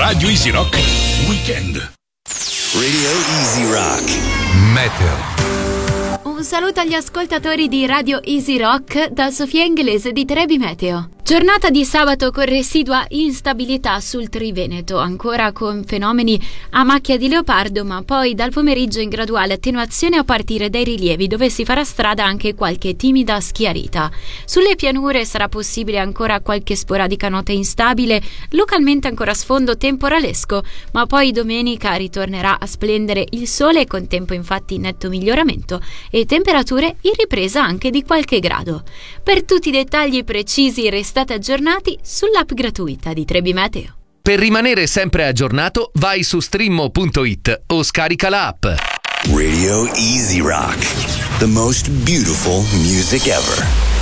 Radio Easy Rock Weekend. Radio Easy Rock Meteo. Un saluto agli ascoltatori di Radio Easy Rock da Sofia Inglese di Trebi Meteo. Giornata di sabato con residua instabilità sul Triveneto, ancora con fenomeni a macchia di leopardo, ma poi dal pomeriggio in graduale attenuazione a partire dai rilievi, dove si farà strada anche qualche timida schiarita. Sulle pianure sarà possibile ancora qualche sporadica nota instabile, localmente ancora sfondo temporalesco, ma poi domenica ritornerà a splendere il sole, con tempo infatti in netto miglioramento e temperature in ripresa anche di qualche grado. Per tutti i dettagli precisi restate aggiornati sull'app gratuita di Trebi Meteo. Per rimanere sempre aggiornato, vai su streammo.it o scarica la app. Radio Easy Rock, the most beautiful music ever.